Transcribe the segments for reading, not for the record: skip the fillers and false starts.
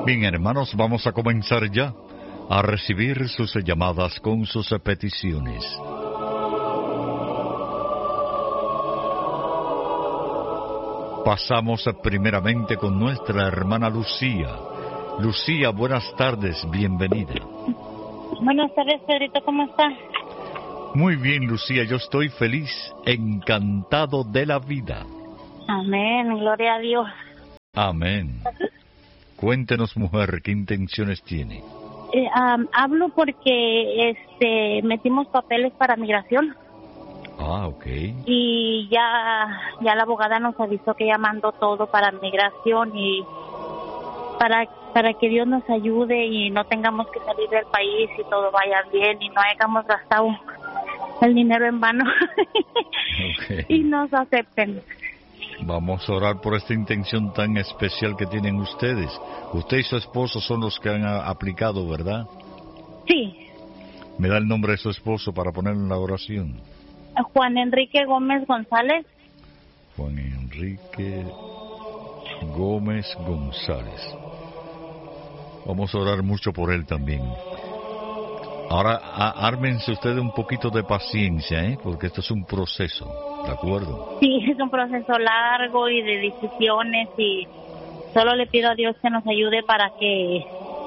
Bien, hermanos, vamos a comenzar ya a recibir sus llamadas con sus peticiones. Pasamos primeramente con nuestra hermana Lucía. Lucía, buenas tardes, bienvenida. Buenas tardes, Pedrito, ¿cómo está? Muy bien, Lucía, yo estoy feliz, encantado de la vida. Amén, gloria a Dios. Amén. Cuéntenos, mujer, ¿qué intenciones tiene? Hablo porque metimos papeles para migración. Ah, ok. Y ya la abogada nos avisó que ya mandó todo para migración y para que Dios nos ayude y no tengamos que salir del país y todo vaya bien y no hayamos gastado el dinero en vano. Okay. Y nos acepten. Vamos a orar por esta intención tan especial que tienen ustedes. Usted y su esposo son los que han aplicado, ¿verdad? Sí. ¿Me da el nombre de su esposo para ponerlo en la oración? Juan Enrique Gómez González. Juan Enrique Gómez González. Vamos a orar mucho por él también. Ahora, ármense ustedes un poquito de paciencia, porque esto es un proceso, ¿de acuerdo? Sí, es un proceso largo y de decisiones y solo le pido a Dios que nos ayude para que...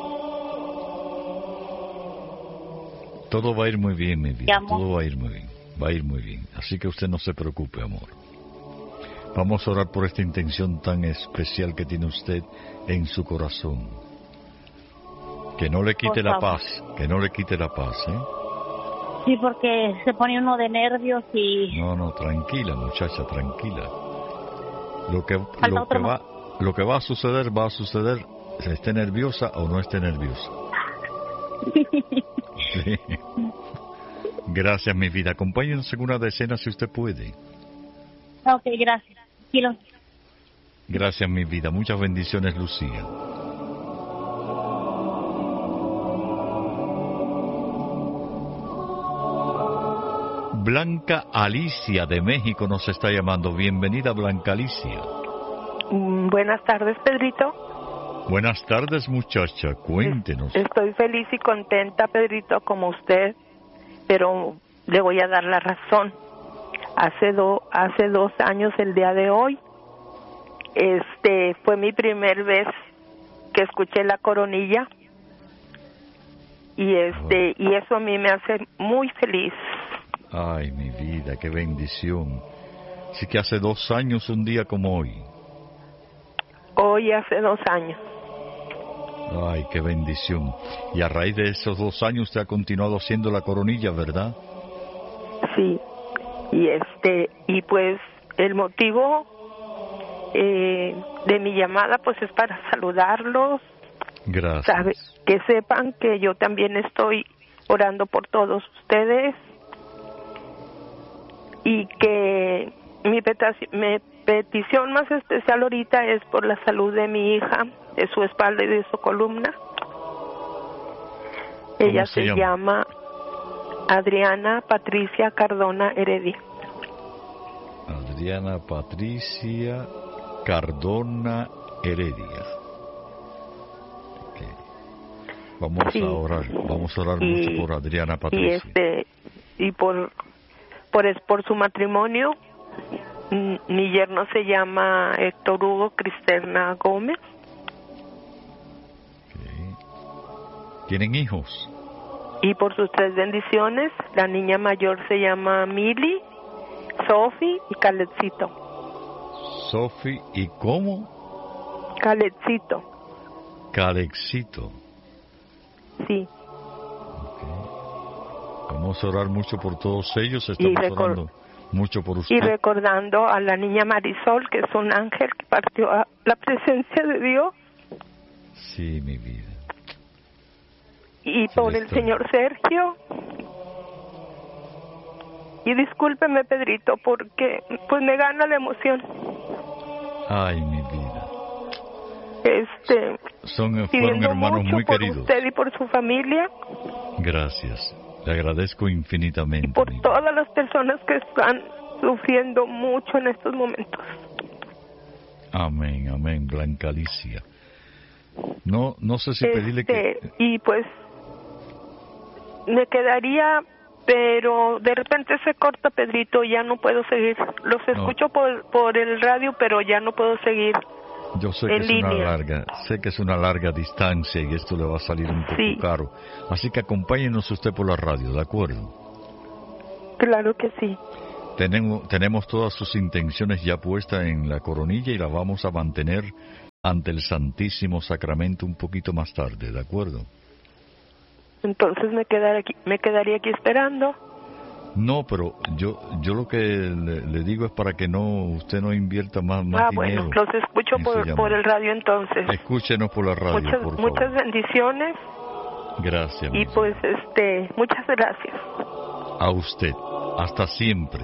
Todo va a ir muy bien, mi vida, todo va a ir muy bien, va a ir muy bien. Así que usted no se preocupe, amor. Vamos a orar por esta intención tan especial que tiene usted en su corazón. Que no le quite la paz, que no le quite la paz, ¿eh? Sí, porque se pone uno de nervios y... No, tranquila, muchacha, tranquila. Lo que va a suceder, va a suceder, se esté nerviosa o no esté nerviosa. Sí. Gracias, mi vida. Acompáñenos en una decena si usted puede. Ok, gracias. Gracias, mi vida. Muchas bendiciones, Lucía. Blanca Alicia de México nos está llamando. Bienvenida, Blanca Alicia. Buenas tardes, Pedrito. Buenas tardes, muchacha. Cuéntenos. Estoy feliz y contenta, Pedrito, como usted, pero le voy a dar la razón. Hace 2 años, el día de hoy, fue mi primer vez que escuché la coronilla y eso a mí me hace muy feliz. Ay, mi vida, qué bendición. Sí que hace 2 años, un día como hoy. Hoy hace 2 años. Ay, qué bendición. Y a raíz de esos 2 años usted ha continuado haciendo la coronilla, ¿verdad? Sí. Y pues el motivo de mi llamada pues es para saludarlos. Gracias. Que sepan que yo también estoy orando por todos ustedes. Y que mi petición más especial ahorita es por la salud de mi hija, de su espalda y de su columna. Ella se llama Adriana Patricia Cardona Heredia. Adriana Patricia Cardona Heredia. Okay. Vamos a orar mucho por Adriana Patricia. Y por su matrimonio, mi yerno se llama Héctor Hugo Cristerna Gómez. Okay. ¿Tienen hijos? Y por sus 3 bendiciones, la niña mayor se llama Mili, Sofi y Calecito. Sofi y ¿cómo? Calecito. Calecito. Sí. Vamos a orar mucho por todos ellos, estamos orando mucho por usted. Y recordando a la niña Marisol, que es un ángel que partió a la presencia de Dios. Sí, mi vida. Y por el señor Sergio. Y discúlpeme, Pedrito, porque pues me gana la emoción. Ay, mi vida. Fueron hermanos muy queridos. Por usted y por su familia. Gracias. Le agradezco infinitamente. Y por todas las personas que están sufriendo mucho en estos momentos. Amén, amén, Blanca Alicia. No sé si pedirle que... Y pues me quedaría, pero de repente se corta, Pedrito, y ya no puedo seguir. Los escucho por el radio, pero ya no puedo seguir. Yo sé que es una larga distancia y esto le va a salir un poco caro. Así que acompáñenos usted por la radio, ¿de acuerdo? Claro que sí. Tenemos todas sus intenciones ya puestas en la coronilla y la vamos a mantener ante el Santísimo Sacramento un poquito más tarde, ¿de acuerdo? Entonces me quedaría aquí esperando. No, pero yo lo que le digo es para que usted no invierta más dinero. Bueno, los escucho por el radio entonces. Escúchenos por la radio, por favor. Muchas bendiciones. Gracias. Y pues, muchas gracias. A usted. Hasta siempre.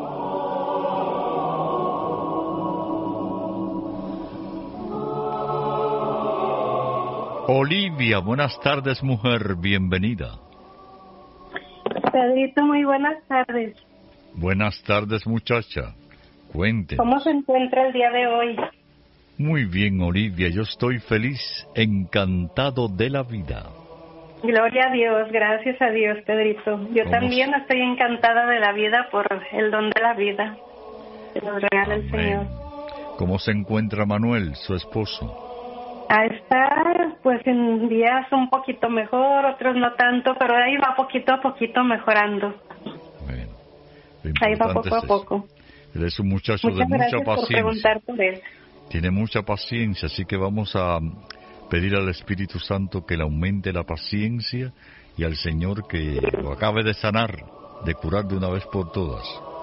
Olivia, buenas tardes, mujer, bienvenida. Pedrito, muy buenas tardes. Buenas tardes, muchacha. Cuéntenos. ¿Cómo se encuentra el día de hoy? Muy bien, Olivia, yo estoy feliz, encantado de la vida. Gloria a Dios, gracias a Dios, Pedrito. Yo también estoy encantada de la vida por el don de la vida que nos regala el Señor. ¿Cómo se encuentra Manuel, su esposo? A estar, pues en días un poquito mejor, otros no tanto, pero ahí va poquito a poquito mejorando. Bueno, ahí va poco a poco. Él es un muchacho de mucha paciencia. Por preguntar por él. Tiene mucha paciencia, así que vamos a pedir al Espíritu Santo que le aumente la paciencia y al Señor que lo acabe de sanar, de curar de una vez por todas.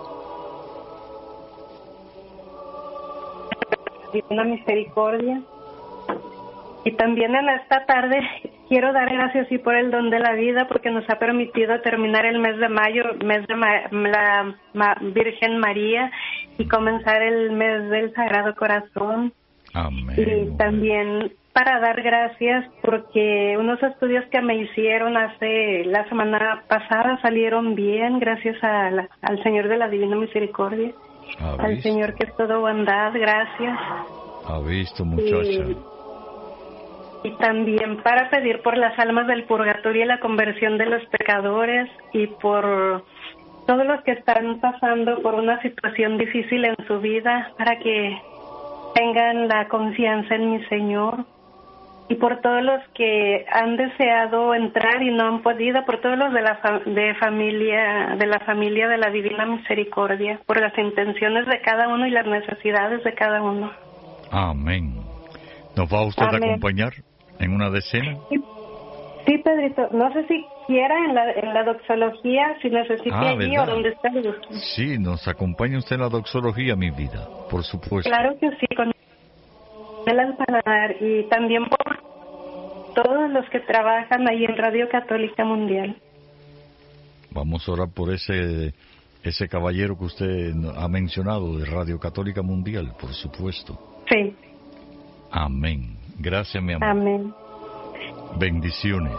Divina misericordia. Y también en esta tarde quiero dar gracias y por el don de la vida, porque nos ha permitido terminar el mes de mayo, mes de la Virgen María, y comenzar el mes del Sagrado Corazón. Amén. Y también para dar gracias porque unos estudios que me hicieron la semana pasada salieron bien, gracias al Señor de la Divina Misericordia, al Señor que es todo bondad, gracias. Ha visto, muchacha. Y también para pedir por las almas del purgatorio y la conversión de los pecadores y por todos los que están pasando por una situación difícil en su vida, para que tengan la confianza en mi Señor. Y por todos los que han deseado entrar y no han podido, por todos los de la familia de la Divina Misericordia, por las intenciones de cada uno y las necesidades de cada uno. Amén. ¿Nos va usted a acompañar en una decena? Sí, Pedrito. No sé si quiera en la doxología, si necesita allí o donde está. Sí, nos acompaña usted en la doxología, mi vida, por supuesto. Claro que sí, con el alpanar y también por todos los que trabajan ahí en Radio Católica Mundial. Vamos a orar por ese caballero que usted ha mencionado de Radio Católica Mundial, por supuesto. Sí. Amén. Gracias, mi amor. Amén. Bendiciones.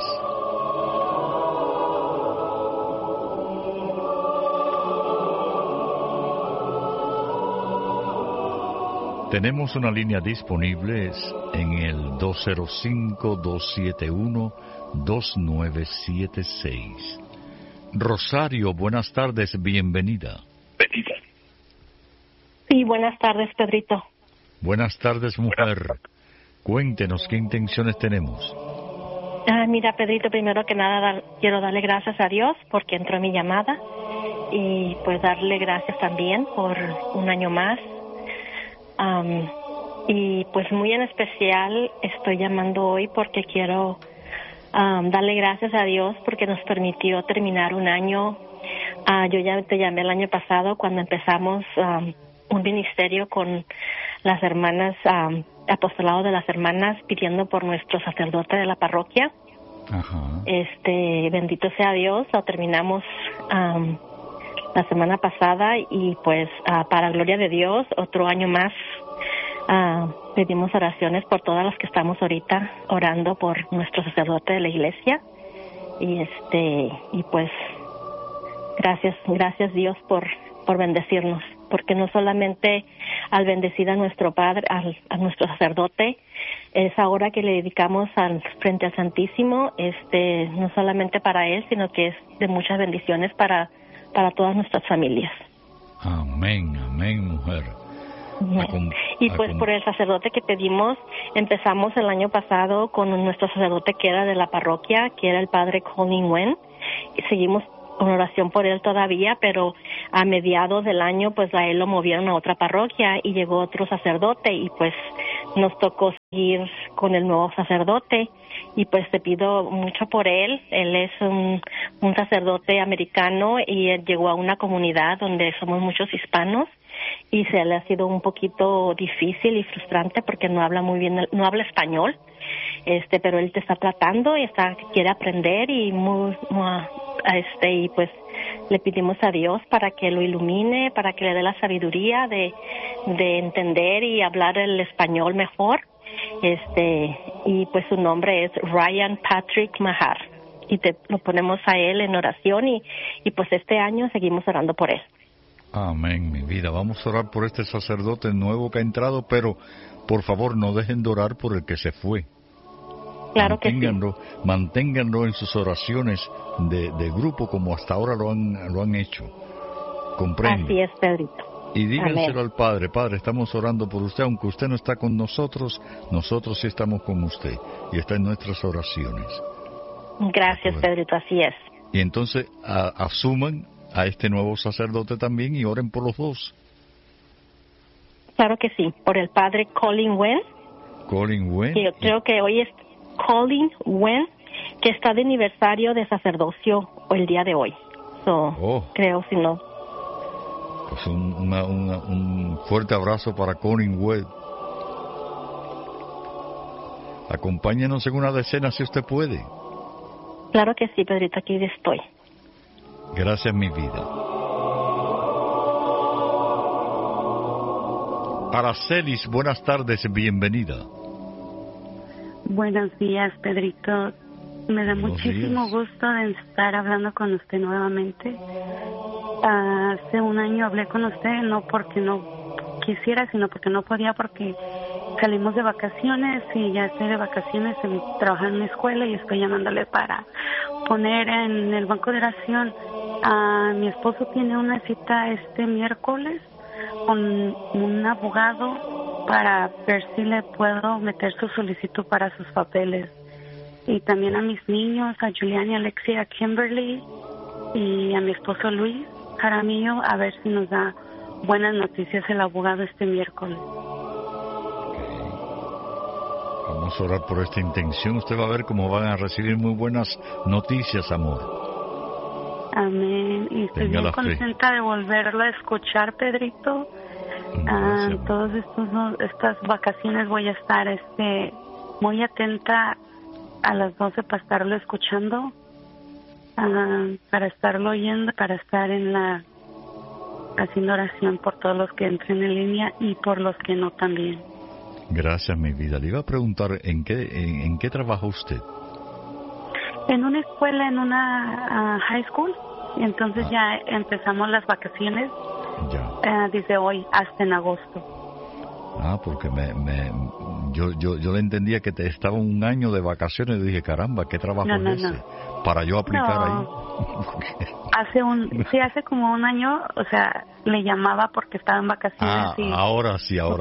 Tenemos una línea disponible en el 205-271-2976. Rosario, buenas tardes, bienvenida. Sí, buenas tardes, Pedrito. Buenas tardes, mujer. Cuéntenos, ¿qué intenciones tenemos? Mira, Pedrito, primero que nada quiero darle gracias a Dios porque entró mi llamada y pues darle gracias también por un año más. Y pues muy en especial estoy llamando hoy porque quiero darle gracias a Dios porque nos permitió terminar un año. Yo ya te llamé el año pasado cuando empezamos un ministerio con las hermanas, apostolado de las hermanas, pidiendo por nuestro sacerdote de la parroquia. Ajá. Bendito sea Dios, lo terminamos la semana pasada y pues para gloria de Dios, otro año más pedimos oraciones por todas las que estamos ahorita orando por nuestro sacerdote de la iglesia y pues gracias Dios por bendecirnos porque no solamente al bendecir a nuestro Padre, a nuestro sacerdote, es ahora que le dedicamos frente al Santísimo, no solamente para él, sino que es de muchas bendiciones para todas nuestras familias. Amén, amén, mujer. Y pues por el sacerdote que pedimos, empezamos el año pasado con nuestro sacerdote que era de la parroquia, que era el padre Colin Wen, y seguimos con oración por él todavía, pero a mediados del año pues a él lo movieron a otra parroquia y llegó otro sacerdote y pues nos tocó seguir con el nuevo sacerdote y pues te pido mucho por él. Él es un sacerdote americano y él llegó a una comunidad donde somos muchos hispanos y se le ha sido un poquito difícil y frustrante porque no habla muy bien, no habla español, pero él te está tratando y quiere aprender y y pues le pedimos a Dios para que lo ilumine, para que le dé la sabiduría de entender y hablar el español mejor. Y pues su nombre es Ryan Patrick Mahar y lo ponemos a él en oración y pues este año seguimos orando por él. Amén, mi vida. Vamos a orar por este sacerdote nuevo que ha entrado, pero por favor no dejen de orar por el que se fue. Claro que sí. Manténganlo en sus oraciones de grupo como hasta ahora lo han hecho. ¿Comprende? Así es, Pedrito. Y díganselo al Padre: Padre, estamos orando por usted, aunque usted no está con nosotros sí estamos con usted y está en nuestras oraciones. Gracias, Pedrito, así es. Y entonces asuman a este nuevo sacerdote también y oren por los dos. Claro que sí, por el padre Colin Wen. Colin Wen. Yo creo que hoy es Colin Wen, que está de aniversario de sacerdocio el día de hoy. Creo, si no. Pues un fuerte abrazo para Colin Wen. Acompáñenos en una decena si usted puede. Claro que sí, Pedrito, aquí estoy. Gracias, mi vida. Aracelis, buenas tardes, bienvenida. Buenos días, Pedrito. Me da muchísimo gusto de estar hablando con usted nuevamente. Hace un año hablé con usted, no porque no quisiera, sino porque no podía, porque salimos de vacaciones y ya estoy de vacaciones, trabajando en una escuela y estoy llamándole para poner en el banco de oración. Mi esposo tiene una cita este miércoles con un abogado para ver si le puedo meter su solicitud para sus papeles. Y también a mis niños, a Julián y Alexia, a Kimberly y a mi esposo Luis Jaramillo, a ver si nos da buenas noticias el abogado este miércoles. Vamos a orar por esta intención. Usted va a ver cómo van a recibir muy buenas noticias, amor. Amén. Y estoy bien contenta de volverlo a escuchar, Pedrito. Todas estas vacaciones voy a estar muy atenta a las 12 para estarlo escuchando, para estarlo oyendo, para estar haciendo oración por todos los que entren en línea y por los que no también. Gracias, mi vida. Le iba a preguntar, ¿en qué trabaja usted? En una escuela, en una high school. Entonces ya empezamos las vacaciones desde hoy hasta en agosto. Porque yo le entendía que te estaba un año de vacaciones y dije, caramba, ¿qué trabajo es ese? Para yo aplicar ahí. Hace como un año, o sea, le llamaba porque estaba en vacaciones. Ahora sí. Ya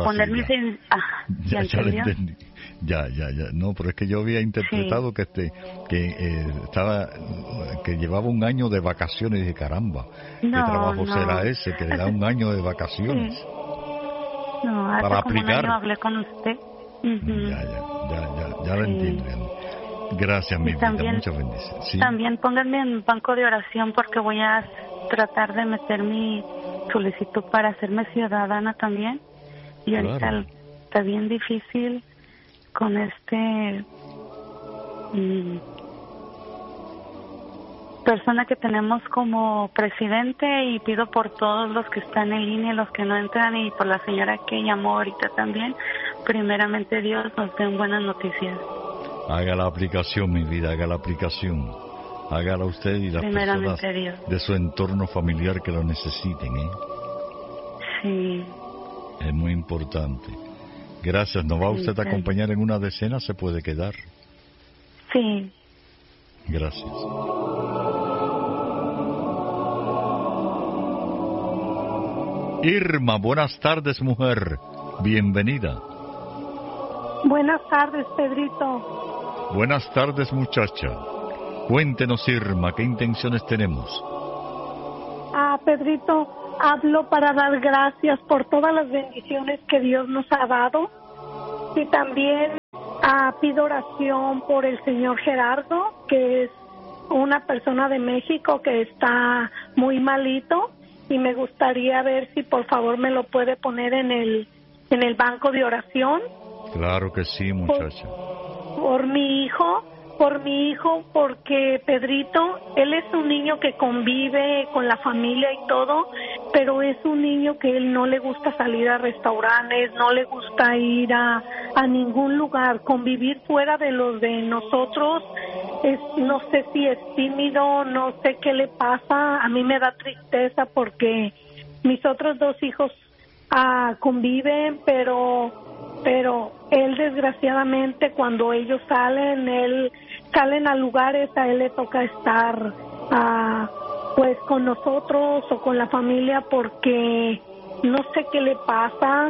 le entendí. Ya. No, pero es que yo había interpretado que llevaba un año de vacaciones y dije, caramba, ¿qué trabajo será ese que le da un año de vacaciones? Sí. No, hace para como aplicar. Un año hablé con usted. Ya lo entiendo. Gracias, mi vida, muchas bendiciones. ¿Sí? También pónganme en banco de oración porque voy a tratar de meter mi solicitud para hacerme ciudadana también. Y ahorita está bien difícil con persona que tenemos como presidente, y pido por todos los que están en línea, los que no entran, y por la señora que llamó ahorita también. Primeramente Dios nos den buenas noticias. Haga la aplicación, mi vida, haga la aplicación. Hágala usted y las personas Dios. De su entorno familiar que lo necesiten, Sí. Es muy importante. Gracias. ¿Nos va usted a acompañar en una decena? ¿Se puede quedar? Sí. Gracias. Irma, buenas tardes, mujer. Bienvenida. Buenas tardes, Pedrito. Buenas tardes, muchacha. Cuéntenos, Irma, ¿qué intenciones tenemos? Pedrito, hablo para dar gracias por todas las bendiciones que Dios nos ha dado. Y también pido oración por el señor Gerardo, que es una persona de México que está muy malito. Y me gustaría ver si por favor me lo puede poner en el banco de oración. Claro que sí, muchacha. Por mi hijo, porque Pedrito, él es un niño que convive con la familia y todo, pero es un niño que él no le gusta salir a restaurantes, no le gusta ir a ningún lugar, convivir fuera de los de nosotros. No sé si es tímido, no sé qué le pasa. A mí me da tristeza porque mis otros dos hijos conviven, pero él desgraciadamente cuando ellos salen a lugares, a él le toca estar pues con nosotros o con la familia porque no sé qué le pasa.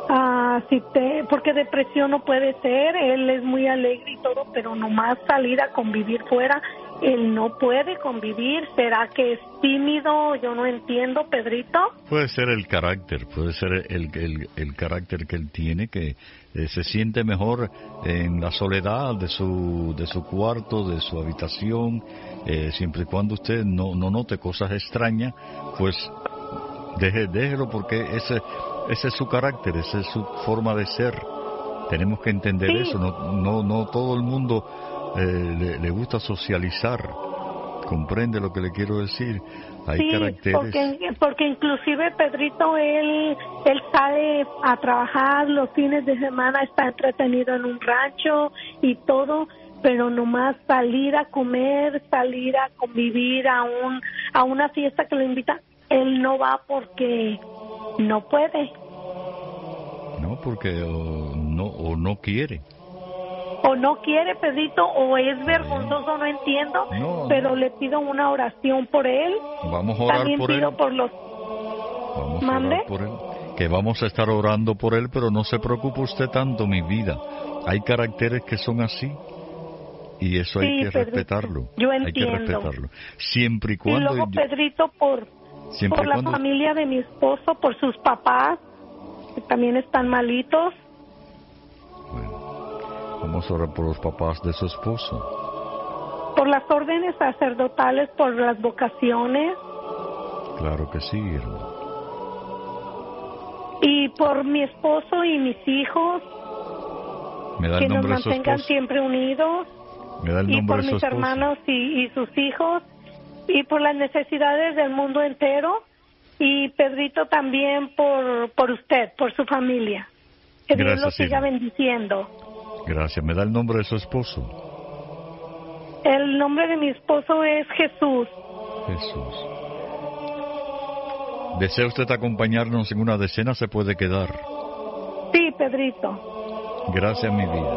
Porque depresión no puede ser, él es muy alegre y todo, pero nomás salir a convivir fuera, él no puede convivir. ¿Será que es tímido? Yo no entiendo, Pedrito. Puede ser el carácter, puede ser el carácter que él tiene, que se siente mejor en la soledad de su cuarto, de su habitación, siempre y cuando usted no note cosas extrañas, pues déjelo, porque ese es su carácter, esa es su forma de ser. Tenemos que entender eso. No todo el mundo le gusta socializar. ¿Comprende lo que le quiero decir? Hay caracteres. Porque inclusive Pedrito, él sale a trabajar los fines de semana, está entretenido en un rancho y todo, pero nomás salir a comer, salir a convivir a una fiesta que lo invita, él no va porque no puede. No, porque o no quiere. O no quiere, Pedrito, o es vergonzoso, no entiendo, pero le pido una oración por él. Vamos a orar también por pido él. Por los... Vamos a orar por él. Que vamos a estar orando por él, pero no se preocupe usted tanto, mi vida. Hay caracteres que son así. Y eso hay que respetarlo. Yo entiendo. Hay que respetarlo. Siempre y cuando... Y luego, Pedrito, por la familia de mi esposo, por sus papás, que también están malitos. Bueno, vamos a orar por los papás de su esposo. Por las órdenes sacerdotales, por las vocaciones. Claro que sí, hermano. Y por mi esposo y mis hijos. ¿Me da el nombre de su esposo? Que nos mantengan siempre unidos. ¿Me da el nombre de su esposo? Y por mis hermanos y sus hijos. Y por las necesidades del mundo entero. Y Pedrito también por usted, por su familia. Que Dios lo siga bendiciendo. Gracias. ¿Me da el nombre de su esposo? El nombre de mi esposo es Jesús. Jesús. ¿Desea usted acompañarnos en una decena? ¿Se puede quedar? Sí, Pedrito. Gracias, mi vida.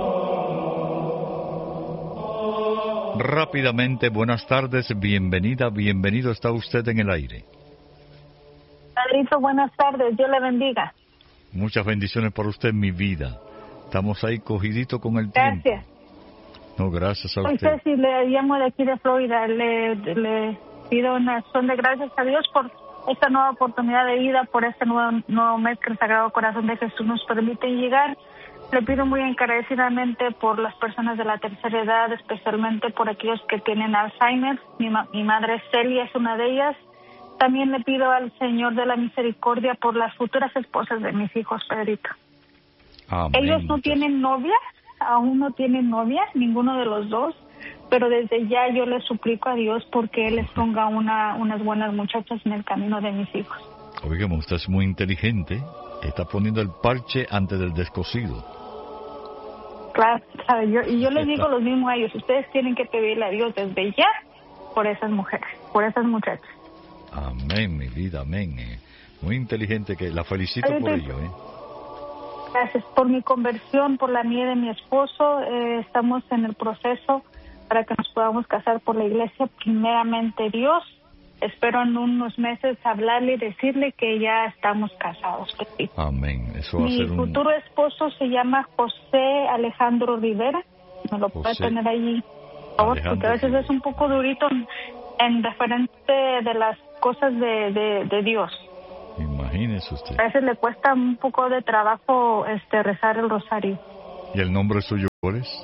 Rápidamente, buenas tardes, bienvenido está usted en el aire. Pedrito, buenas tardes, Dios le bendiga. Muchas bendiciones para usted, mi vida. Estamos ahí cogidito con el tiempo. Gracias. No, gracias a usted. usted. Sí, le llamo de aquí de Florida, le pido una acción de gracias a Dios por esta nueva oportunidad de vida, por este nuevo mes que el Sagrado Corazón de Jesús nos permite llegar. Le pido muy encarecidamente por las personas de la tercera edad, especialmente por aquellos que tienen Alzheimer. Mi madre Celia es una de ellas. También le pido al Señor de la Misericordia por las futuras esposas de mis hijos, Pedrito. Amén. Ellos no tienen novia, aún no tienen novia, ninguno de los dos, pero desde ya yo les suplico a Dios porque Él les ponga unas buenas muchachas en el camino de mis hijos. Oiga, usted es muy inteligente, está poniendo el parche antes del descosido. Claro, yo les digo lo mismo a ellos, ustedes tienen que pedirle a Dios desde ya por esas mujeres, por esas muchachas. Amén, mi vida, amén. Muy inteligente, que la felicito por ello. Gracias por mi conversión, por la mía de mi esposo. Estamos en el proceso para que nos podamos casar por la iglesia, primeramente Dios. Espero en unos meses hablarle y decirle que ya estamos casados. Amén. Eso va mi a ser futuro esposo se llama José Alejandro Rivera. Me lo puede tener allí, por favor, porque a veces es un poco durito en referente de las cosas de Dios. Imagínese usted. A veces le cuesta un poco de trabajo rezar el rosario. ¿Y el nombre suyo cuál es?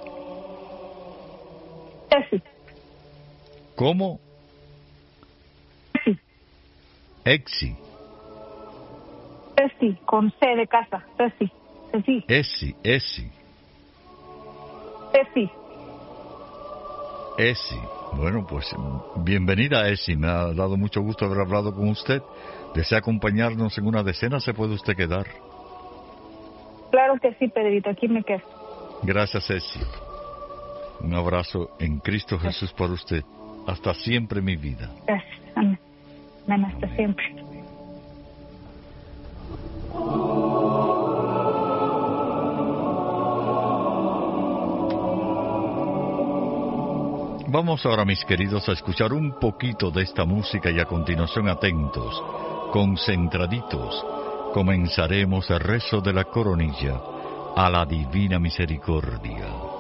Ceci. ¿Cómo? Ceci. Ceci, con C de casa. Ceci. Ceci. Bueno, pues bienvenida, Esi. Me ha dado mucho gusto haber hablado con usted. ¿Desea acompañarnos en una decena? ¿Se puede usted quedar? Claro que sí, Pedrito. Aquí me quedo. Gracias, Esi. Un abrazo en Cristo Jesús para usted. Hasta siempre, mi vida. Gracias. Amén. Hasta siempre. Vamos ahora, mis queridos, a escuchar un poquito de esta música y a continuación, atentos, concentraditos, comenzaremos el rezo de la coronilla a la Divina Misericordia.